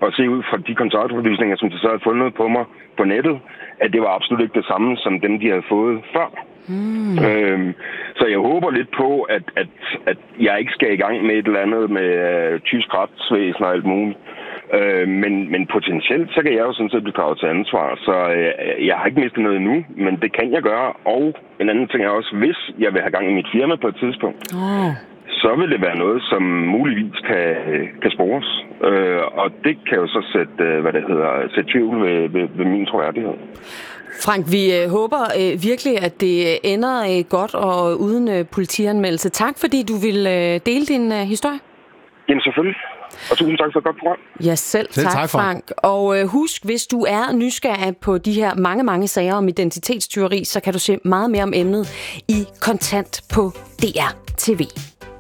at se ud fra de kontaktoplysninger, som de så havde fundet på mig på nettet, at det var absolut ikke det samme som dem, de havde fået før. Så jeg håber lidt på, at jeg ikke skal i gang med et eller andet med tysk retsvæsen og alt muligt. Men potentielt, så kan jeg jo sådan set blive draget til ansvar. Så jeg har ikke mistet noget endnu, men det kan jeg gøre. Og en anden ting er også, hvis jeg vil have gang i mit firma på et tidspunkt, så vil det være noget, som muligvis kan spores. Og det kan jo så sætte tvivl ved min troværdighed. Frank, vi håber virkelig, at det ender godt og uden politianmeldelse. Tak, fordi du vil dele din historie. Jamen selvfølgelig. Og tusind tak for et godt program. Ja, selv tak, Frank. Og husk, hvis du er nysgerrig på de her mange sager om identitetstyveri, så kan du se meget mere om emnet i Kontant på DR TV.